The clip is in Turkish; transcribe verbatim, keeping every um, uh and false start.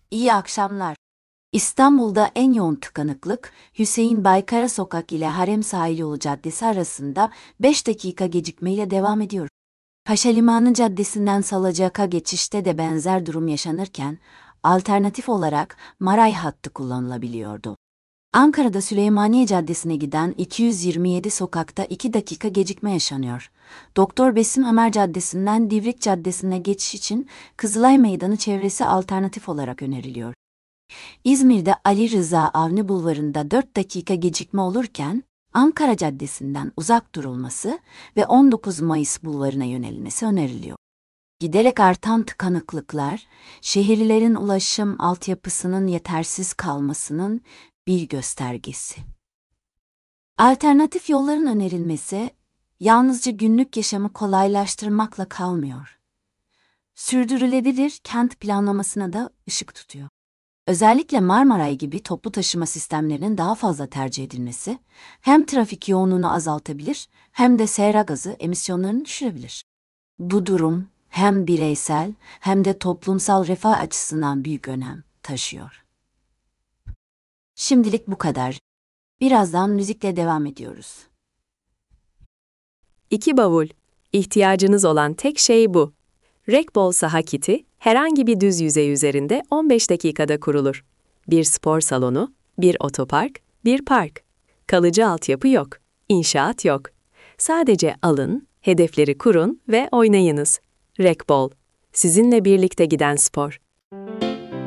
İyi akşamlar. İstanbul'da en yoğun tıkanıklık, Hüseyin Baykara Sokak ile Harem Sahil Yolu Caddesi arasında beş dakika gecikmeyle devam ediyor. Paşalimanı Caddesi'nden Salacak'a geçişte de benzer durum yaşanırken, alternatif olarak Maray hattı kullanılabiliyordu. Ankara'da Süleymaniye Caddesi'ne giden iki yüz yirmi yedi sokakta iki dakika gecikme yaşanıyor. Doktor Besim Ömer Caddesi'nden Divrik Caddesi'ne geçiş için Kızılay Meydanı çevresi alternatif olarak öneriliyor. İzmir'de Ali Rıza Avni Bulvarı'nda dört dakika gecikme olurken, Ankara Caddesi'nden uzak durulması ve on dokuz Mayıs Bulvarı'na yönelmesi öneriliyor. Giderek artan tıkanıklıklar, şehirlilerin ulaşım altyapısının yetersiz kalmasının bir göstergesi. Alternatif yolların önerilmesi, yalnızca günlük yaşamı kolaylaştırmakla kalmıyor. Sürdürülebilir kent planlamasına da ışık tutuyor. Özellikle Marmaray gibi toplu taşıma sistemlerinin daha fazla tercih edilmesi, hem trafik yoğunluğunu azaltabilir hem de sera gazı emisyonlarını düşürebilir. Bu durum hem bireysel hem de toplumsal refah açısından büyük önem taşıyor. Şimdilik bu kadar. Birazdan müzikle devam ediyoruz. İki bavul. İhtiyacınız olan tek şey bu. Rekbol saha kiti, herhangi bir düz yüzey üzerinde on beş dakikada kurulur. Bir spor salonu, bir otopark, bir park. Kalıcı altyapı yok, inşaat yok. Sadece alın, hedefleri kurun ve oynayınız. Rekbol, sizinle birlikte giden spor.